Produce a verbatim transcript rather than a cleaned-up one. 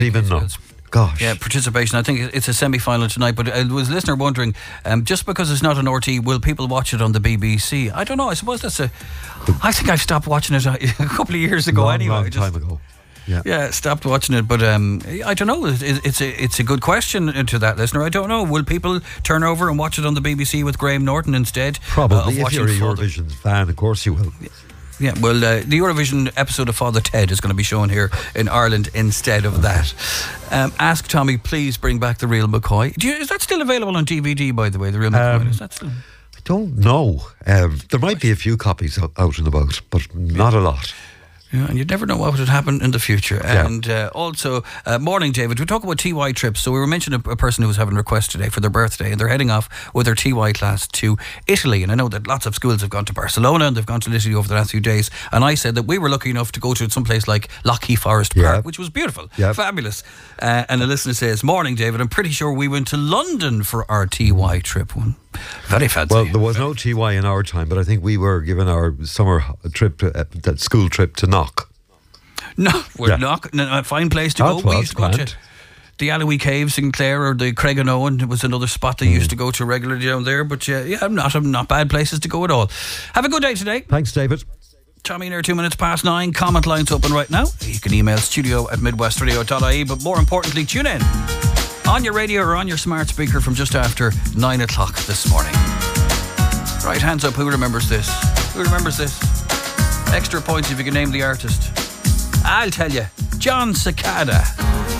Even know. Gosh. Yeah, participation. I think it's a semi-final tonight, but I was a listener wondering, um, just because it's not on R T E, will people watch it on the B B C? I don't know. I suppose that's a... I think I've stopped watching it a couple of years ago long, anyway. Long just, time ago. Yeah. yeah, stopped watching it, but um, I don't know. It's, it's, a, it's a good question to that listener. I don't know. Will people turn over and watch it on the B B C with Graham Norton instead? Probably. Uh, of if you're a Eurovision fan, of course you will. Yeah. Yeah, well, uh, the Eurovision episode of Father Ted is going to be shown here in Ireland instead of that. Um, ask Tommy, please bring back The Real McCoy. Do you, is that still available on D V D, by the way, The Real McCoy? Um, is that still... I don't know. Um, there might be a few copies out, out and about, but not a lot. Yeah, and you'd never know what would happen in the future. Yeah. And uh, also, uh, morning, David. We talk about T Y trips. So we were mentioning a, a person who was having a request today for their birthday, and they're heading off with their T Y class to Italy. And I know that lots of schools have gone to Barcelona and they've gone to Italy over the last few days. And I said that we were lucky enough to go to some place like Lockheed Forest Park, yeah. which was beautiful, yeah. fabulous. Uh, and a listener says, "Morning, David. I'm pretty sure we went to London for our T Y trip. One very fancy." Well, there was no T Y in our time, but I think we were given our summer trip, to, uh, that school trip to Knock. No, we're yeah. not a fine place to That go. We was used to go grand. to the Alloy Caves in Clare or the Craig and Owen. It was another spot they mm. used to go to regularly down there. But uh, yeah, not not bad places to go at all. Have a good day today. Thanks, David. Tommy in there, two minutes past nine. Comment lines open right now. You can email studio at midwestradio dot I E. But more importantly, tune in on your radio or on your smart speaker from just after nine o'clock this morning. Right, hands up. Who remembers this? Who remembers this? Extra points if you can name the artist. I'll tell you, John Cicada.